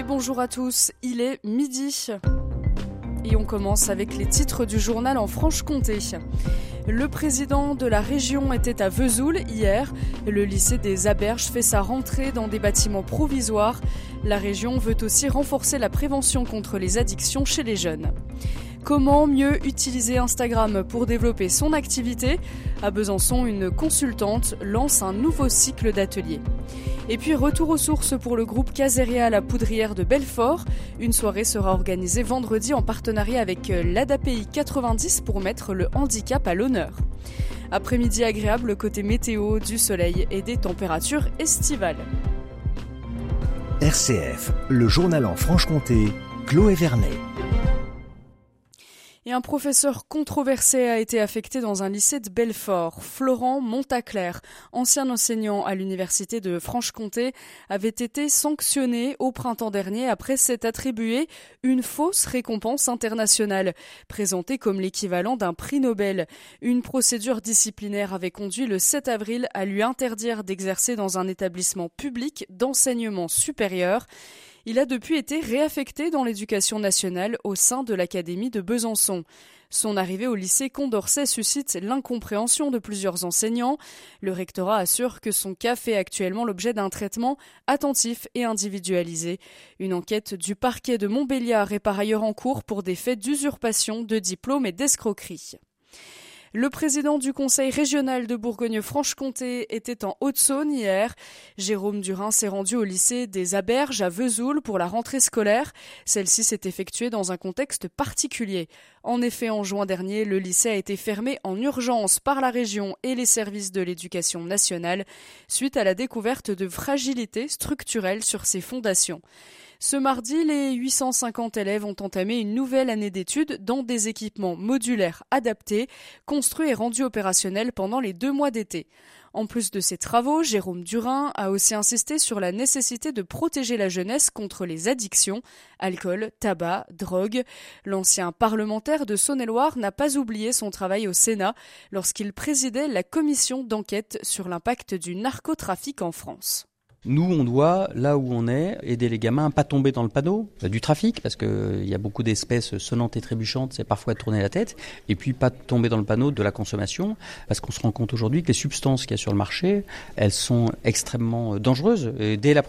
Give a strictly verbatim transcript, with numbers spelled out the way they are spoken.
bonjour à tous, il est midi. Et on commence avec les titres du journal en Franche-Comté. Le président de la région était à Vesoul hier. Le lycée des Aberges fait sa rentrée dans des bâtiments provisoires. La région veut aussi renforcer la prévention contre les addictions chez les jeunes. Comment mieux utiliser Instagram pour développer son activité ? À Besançon, une consultante lance un nouveau cycle d'ateliers. Et puis retour aux sources pour le groupe Caseria à la Poudrière de Belfort. Une soirée sera organisée vendredi en partenariat avec l'A D A P I quatre-vingt-dix pour mettre le handicap à l'honneur. Après-midi agréable côté météo, du soleil et des températures estivales. R C F, le journal en Franche-Comté, Chloé Vernet. Et un professeur controversé a été affecté dans un lycée de Belfort. Florent Montaclair, ancien enseignant à l'université de Franche-Comté, avait été sanctionné au printemps dernier après s'être attribué une fausse récompense internationale, présentée comme l'équivalent d'un prix Nobel. Une procédure disciplinaire avait conduit le sept avril à lui interdire d'exercer dans un établissement public d'enseignement supérieur. Il a depuis été réaffecté dans l'éducation nationale au sein de l'Académie de Besançon. Son arrivée au lycée Condorcet suscite l'incompréhension de plusieurs enseignants. Le rectorat assure que son cas fait actuellement l'objet d'un traitement attentif et individualisé. Une enquête du parquet de Montbéliard est par ailleurs en cours pour des faits d'usurpation de diplômes et d'escroquerie. Le président du conseil régional de Bourgogne-Franche-Comté était en Haute-Saône hier. Jérôme Durin s'est rendu au lycée des Aberges à Vesoul pour la rentrée scolaire. Celle-ci s'est effectuée dans un contexte particulier. En effet, en juin dernier, le lycée a été fermé en urgence par la région et les services de l'éducation nationale suite à la découverte de fragilités structurelles sur ses fondations. Ce mardi, les huit cent cinquante élèves ont entamé une nouvelle année d'études dans des équipements modulaires adaptés, construits et rendus opérationnels pendant les deux mois d'été. En plus de ces travaux, Jérôme Durin a aussi insisté sur la nécessité de protéger la jeunesse contre les addictions, alcool, tabac, drogue. L'ancien parlementaire de Saône-et-Loire n'a pas oublié son travail au Sénat lorsqu'il présidait la commission d'enquête sur l'impact du narcotrafic en France. Nous, on doit, là où on est, aider les gamins à pas tomber dans le panneau du trafic, parce que euh, il y a beaucoup d'espèces sonnantes et trébuchantes, c'est parfois de tourner la tête, et puis pas tomber dans le panneau de la consommation, parce qu'on se rend compte aujourd'hui que les substances qu'il y a sur le marché, elles sont extrêmement dangereuses. Et dès la